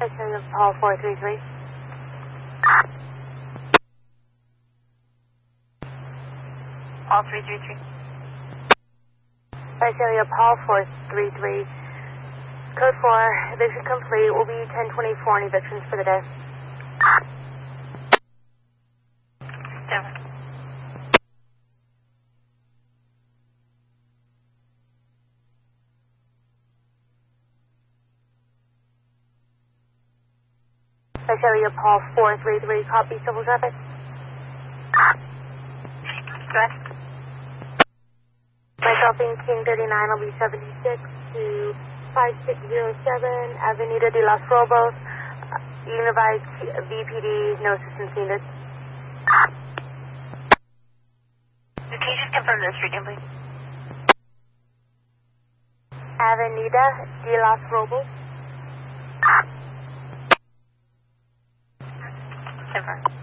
Visalia Paul 433. All 333. Visalia Paul 433. Code 4, eviction complete. Will be 1024 on evictions for the day. Denver. Visalia Paul 433. Copy civil traffic. Go ahead. Myself being King 39 will be 76 to 5607 Avenida de los Robos. Unified VPD, no assistance needed. Can you just confirm the street name, please? Avenida de los Robos. Confirm.